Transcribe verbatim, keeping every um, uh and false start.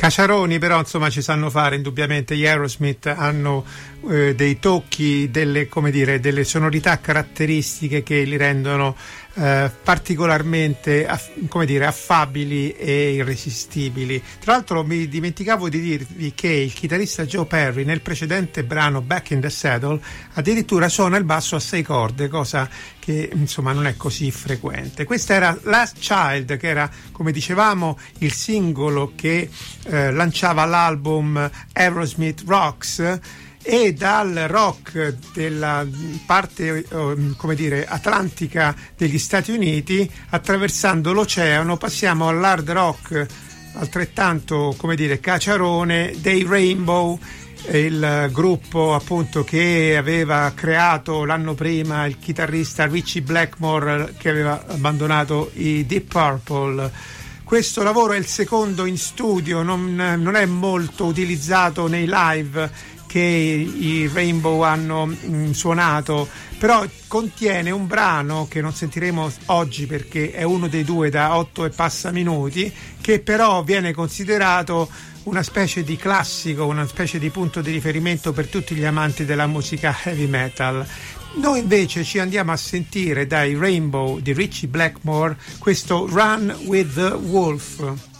Caciaroni però insomma ci sanno fare indubbiamente. Gli Aerosmith hanno eh, dei tocchi, delle, come dire, delle sonorità caratteristiche che li rendono eh, particolarmente aff- come dire, affabili e irresistibili. Tra l'altro mi dimenticavo di dirvi che il chitarrista Joe Perry nel precedente brano Back in the Saddle addirittura suona il basso a sei corde, cosa che insomma non è così frequente. Questa era Last Child, che era, come dicevamo, il singolo che eh, lanciava l'album Aerosmith Rocks, e dal rock della parte eh, come dire atlantica degli Stati Uniti, attraversando l'oceano, passiamo all'hard rock altrettanto, come dire, caciarone dei Rainbow, il gruppo appunto che aveva creato l'anno prima il chitarrista Ritchie Blackmore, che aveva abbandonato i Deep Purple. Questo lavoro è il secondo in studio, non, non è molto utilizzato nei live che i Rainbow hanno mh, suonato, però contiene un brano che non sentiremo oggi perché è uno dei due da otto e passa minuti, che però viene considerato una specie di classico, una specie di punto di riferimento per tutti gli amanti della musica heavy metal. Noi invece ci andiamo a sentire dai Rainbow di Ritchie Blackmore questo Run with the Wolf.